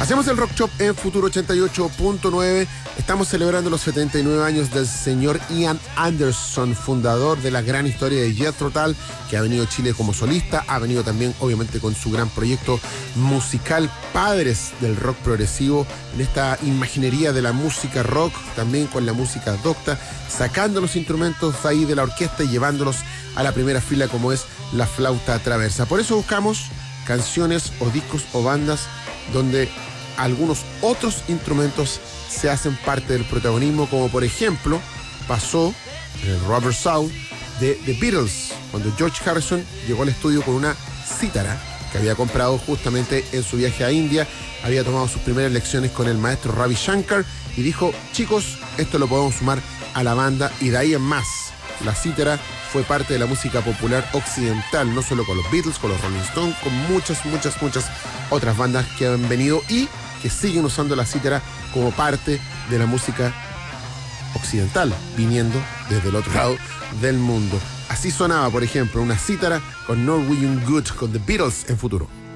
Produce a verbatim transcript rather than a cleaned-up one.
Hacemos el Rock Shop en Futuro ochenta y ocho punto nueve. Estamos celebrando los setenta y nueve años del señor Ian Anderson, fundador de la gran historia de Jethro Tull, que ha venido a Chile como solista, ha venido también obviamente con su gran proyecto musical Padres del Rock Progresivo, en esta imaginería de la música rock, también con la música docta, sacando los instrumentos de ahí de la orquesta y llevándolos a la primera fila como es la flauta traversa. Por eso buscamos canciones o discos o bandas donde algunos otros instrumentos se hacen parte del protagonismo, como por ejemplo pasó en el Rubber Soul de The Beatles, cuando George Harrison llegó al estudio con una cítara que había comprado justamente en su viaje a India. Había tomado sus primeras lecciones con el maestro Ravi Shankar y dijo: chicos, esto lo podemos sumar a la banda, y de ahí en más la cítara fue parte de la música popular occidental, no solo con los Beatles, con los Rolling Stones, con muchas, muchas, muchas otras bandas que han venido y que siguen usando la cítara como parte de la música occidental, viniendo desde el otro lado del mundo. Así sonaba, por ejemplo, una cítara con Norwegian Wood con The Beatles en Futuro.